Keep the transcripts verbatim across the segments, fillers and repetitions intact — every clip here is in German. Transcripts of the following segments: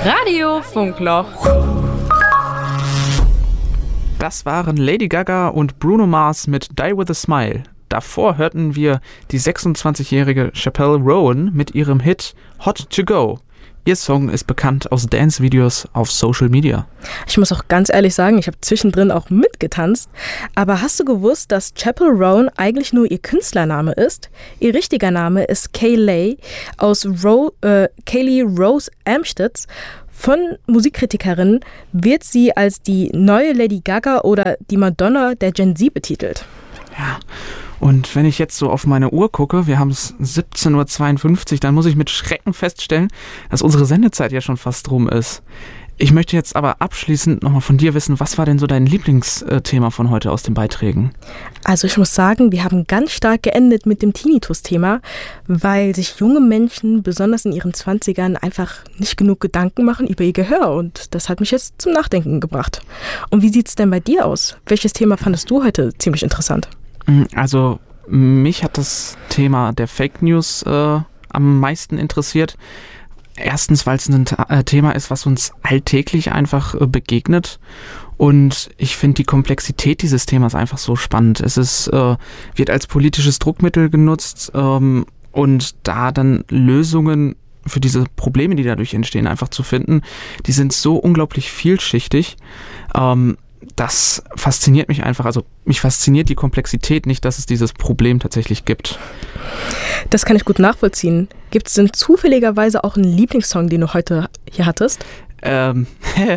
Radio Funkloch. Das waren Lady Gaga und Bruno Mars mit Die With A Smile. Davor hörten wir die sechsundzwanzigjährige Chappell Roan mit ihrem Hit Hot To Go. Ihr Song ist bekannt aus Dance-Videos auf Social Media. Ich muss auch ganz ehrlich sagen, ich habe zwischendrin auch mitgetanzt. Aber hast du gewusst, dass Chappell Roan eigentlich nur ihr Künstlername ist? Ihr richtiger Name ist Kayleigh aus Ro- äh, Kayleigh Rose Amstutz. Von Musikkritikerinnen wird sie als die neue Lady Gaga oder die Madonna der Gen Z betitelt. Ja, und wenn ich jetzt so auf meine Uhr gucke, wir haben es siebzehn Uhr zweiundfünfzig, dann muss ich mit Schrecken feststellen, dass unsere Sendezeit ja schon fast rum ist. Ich möchte jetzt aber abschließend nochmal von dir wissen, was war denn so dein Lieblingsthema von heute aus den Beiträgen? Also ich muss sagen, wir haben ganz stark geendet mit dem Tinnitus-Thema, weil sich junge Menschen, besonders in ihren Zwanzigern, einfach nicht genug Gedanken machen über ihr Gehör. Und das hat mich jetzt zum Nachdenken gebracht. Und wie sieht es denn bei dir aus? Welches Thema fandest du heute ziemlich interessant? Also mich hat das Thema der Fake News äh, am meisten interessiert. Erstens, weil es ein äh, Thema ist, was uns alltäglich einfach äh, begegnet. Und ich finde die Komplexität dieses Themas einfach so spannend. Es ist, äh, wird als politisches Druckmittel genutzt ähm, und da dann Lösungen für diese Probleme, die dadurch entstehen, einfach zu finden, die sind so unglaublich vielschichtig. Ähm, das fasziniert mich einfach. Also mich fasziniert die Komplexität nicht, dass es dieses Problem tatsächlich gibt. Das kann ich gut nachvollziehen. Gibt es denn zufälligerweise auch einen Lieblingssong, den du heute hier hattest? Ähm,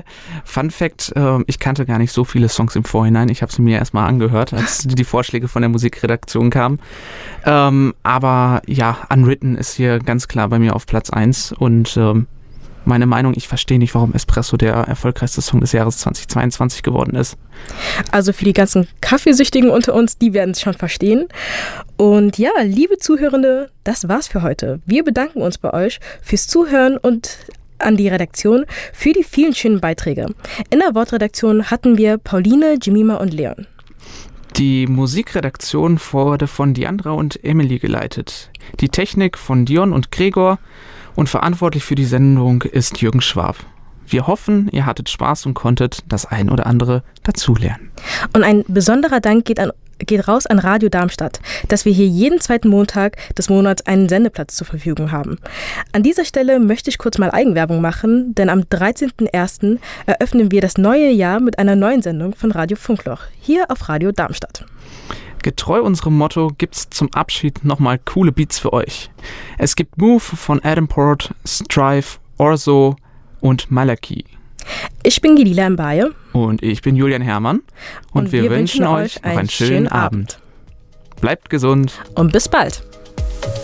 Fun Fact, äh, ich kannte gar nicht so viele Songs im Vorhinein. Ich habe sie mir erstmal angehört, als die Vorschläge von der Musikredaktion kamen. Ähm, aber ja, Unwritten ist hier ganz klar bei mir auf Platz eins und ähm, meine Meinung, ich verstehe nicht, warum Espresso der erfolgreichste Song des Jahres zweitausendzweiundzwanzig geworden ist. Also für die ganzen Kaffeesüchtigen unter uns, die werden es schon verstehen. Und ja, liebe Zuhörende, das war's für heute. Wir bedanken uns bei euch fürs Zuhören und an die Redaktion für die vielen schönen Beiträge. In der Wortredaktion hatten wir Pauline, Jemima und Leon. Die Musikredaktion wurde von Diandra und Emily geleitet. Die Technik von Dion und Gregor. Und verantwortlich für die Sendung ist Jürgen Schwab. Wir hoffen, ihr hattet Spaß und konntet das ein oder andere dazulernen. Und ein besonderer Dank geht, an, geht raus an Radio Darmstadt, dass wir hier jeden zweiten Montag des Monats einen Sendeplatz zur Verfügung haben. An dieser Stelle möchte ich kurz mal Eigenwerbung machen, denn am dreizehnten ersten eröffnen wir das neue Jahr mit einer neuen Sendung von Radio Funkloch, hier auf Radio Darmstadt. Getreu unserem Motto gibt's zum Abschied nochmal coole Beats für euch. Es gibt Move von Adam Port, Strive, Orzo und Malaki. Ich bin Gilila Mbaye. Und ich bin Julian Herrmann. Und, und wir, wir wünschen, wünschen euch noch einen, einen schönen Abend. Abend. Bleibt gesund. Und bis bald.